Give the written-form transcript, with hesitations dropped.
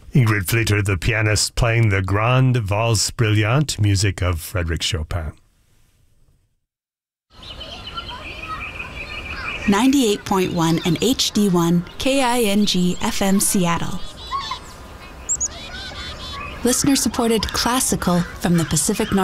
Ingrid Flitter, the pianist, playing the Grande Valse Brillante, music of Frédéric Chopin. 98.1 and HD1 KING FM Seattle. Listener-supported classical from the Pacific Northwest.